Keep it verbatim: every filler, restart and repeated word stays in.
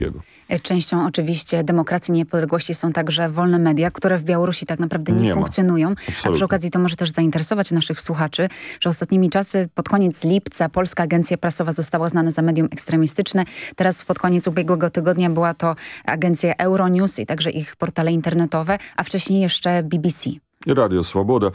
Częścią oczywiście demokracji, niepodległości są także wolne media, które w Białorusi tak naprawdę nie, Nie ma. funkcjonują. Absolutnie. A przy okazji to może też zainteresować naszych słuchaczy, że ostatnimi czasy, pod koniec lipca, Polska Agencja Prasowa została uznana za medium ekstremistyczne. Teraz pod koniec ubiegłego tygodnia była to agencja Euronews i także ich portale internetowe, a wcześniej jeszcze B B C. I Radio Swoboda.